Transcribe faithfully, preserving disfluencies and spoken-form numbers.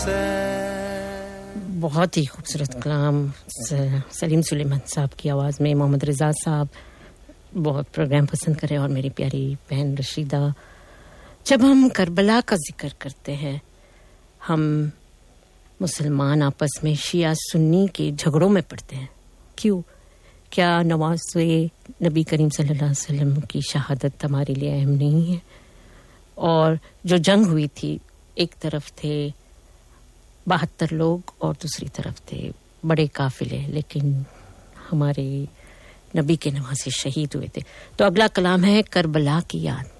बहुत ही खूबसूरत कलाम सलीम सुलेमान साहब की आवाज़ में। मोहम्मद रिजा साहब बहुत प्रोग्राम पसंद करे और मेरी प्यारी बहन रशीदा। जब हम करबला का जिक्र करते हैं, हम मुसलमान आपस में शिया सुन्नी के झगड़ों में पड़ते हैं। क्यों? क्या नवाज़े नबी करीम सल्लल्लाहु अलैहि वसल्लम की शहादत हमारे लिए अहम नहीं है? और जो जंग हुई थी, एक तरफ थे बहत्तर लोग और दूसरी तरफ थे बड़े काफिले, लेकिन हमारे नबी के नवासे शहीद हुए थे। तो अगला कलाम है करबला की याद।